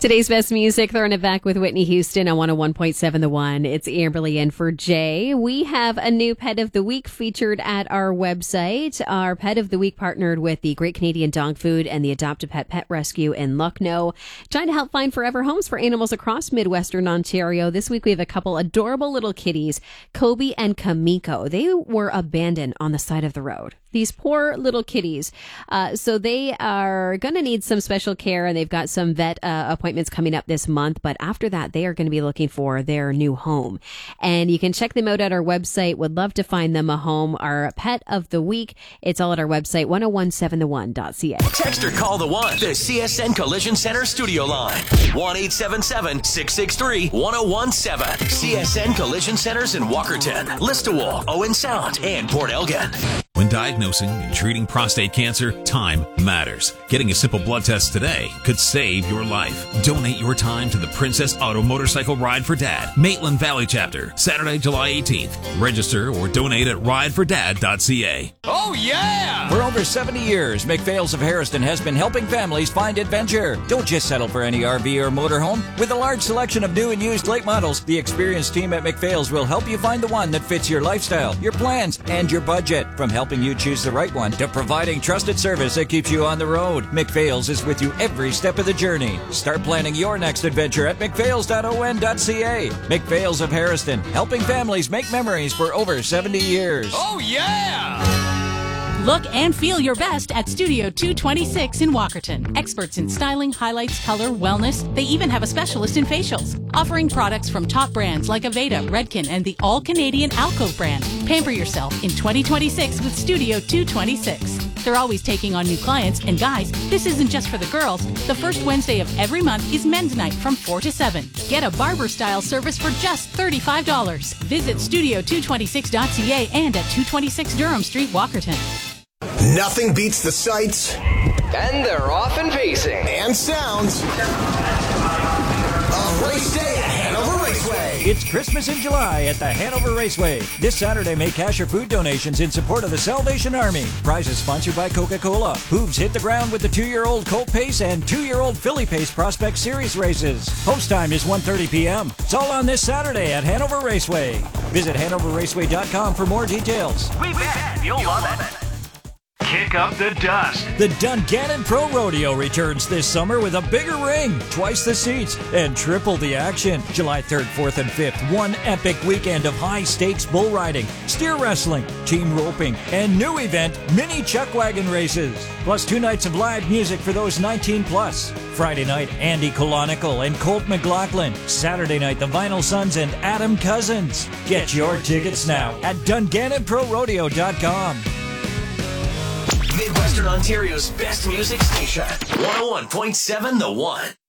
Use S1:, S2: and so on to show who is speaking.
S1: Today's best music, throwing it back with Whitney Houston on 101.7 The One. It's Amberly in for Jay. We have a new Pet of the Week featured at our website. Our Pet of the Week partnered with the Great Canadian Dog Food and the Adopt a Pet Pet Rescue in Lucknow, trying to help find forever homes for animals across Midwestern Ontario. This week we have a couple adorable little kitties, Kobe and Kamiko. They were abandoned on the side of the road. These poor little kitties. So they are going to need some special care, and they've got some vet appointments coming up this month. But after that, they are going to be looking for their new home. And you can check them out at our website. Would love to find them a home. Our Pet of the Week, it's all at our website, 1017thone.ca.
S2: Text or call the One, the CSN Collision Center studio line. 1-877-663-1017. CSN Collision Centers in Walkerton, Listowel, Owen Sound, and Port Elgin.
S3: When diagnosing and treating prostate cancer, time matters. Getting a simple blood test today could save your life. Donate your time to the Princess Auto Motorcycle Ride for Dad, Maitland Valley Chapter, Saturday, July 18th. Register or donate at ridefordad.ca.
S4: Oh, yeah!
S5: For over 70 years, McPhail's of Harrison has been helping families find adventure. Don't just settle for any RV or motorhome. With a large selection of new and used late models, the experienced team at McPhail's will help you find the one that fits your lifestyle, your plans, and your budget. From helping you choose the right one to providing trusted service that keeps you on the road, McPhail's is with you every step of the journey. Start planning your next adventure at mcphails.on.ca. McPhail's of Harrison, helping families make memories for over 70 years.
S4: Oh, yeah!
S6: Look and feel your best at Studio 226 in Walkerton. Experts in styling, highlights, color, wellness. They even have a specialist in facials. Offering products from top brands like Aveda, Redken, and the all-Canadian Alcove brand. Pamper yourself in 2026 with Studio 226. They're always taking on new clients. And guys, this isn't just for the girls. The first Wednesday of every month is men's night from 4 to 7. Get a barber-style service for just $35. Visit studio226.ca and at 226 Durham Street, Walkerton.
S7: Nothing beats the sights.
S4: And they're off and pacing.
S7: And sounds of Race Day at Hanover Raceway.
S5: It's Christmas in July at the Hanover Raceway. This Saturday, make cash or food donations in support of the Salvation Army. Prizes sponsored by Coca-Cola. Hooves hit the ground with the 2-year-old Colt Pace and 2-year-old Filly Pace Prospect Series races. Post time is 1:30 p.m. It's all on this Saturday at Hanover Raceway. Visit HanoverRaceway.com for more details.
S4: We bet you'll love it. Kick up the dust.
S5: The Dungannon Pro Rodeo returns this summer with a bigger ring, twice the seats, and triple the action. July 3rd, 4th, and 5th, one epic weekend of high-stakes bull riding, steer wrestling, team roping, and new event, mini chuck wagon races. Plus 2 nights of live music for those 19 plus. Friday night, Andy Colonical and Colt McLaughlin. Saturday night, the Vinyl Sons and Adam Cousins. Get your tickets now at Dungannon.ProRodeo.com.
S2: Midwestern Ontario's best music station. 101.7 The One.